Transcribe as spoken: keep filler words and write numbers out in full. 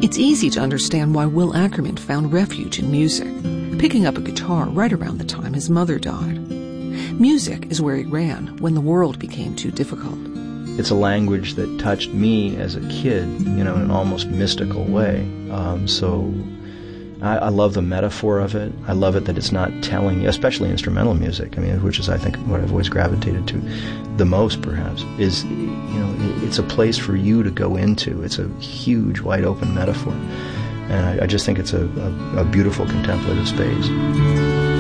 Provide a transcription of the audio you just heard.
It's easy to understand why Will Ackerman found refuge in music, picking up a guitar right around the time his mother died. Music is where he ran when the world became too difficult. It's a language that touched me as a kid, you know, in an almost mystical way. Um, so I, I love the metaphor of it. I love it that it's not telling, especially instrumental music, I mean, which is, I think, what I've always gravitated to the most, perhaps, is, you know, it, it's a place for you to go into. It's a huge, wide open metaphor. And I, I just think it's a, a, a beautiful contemplative space.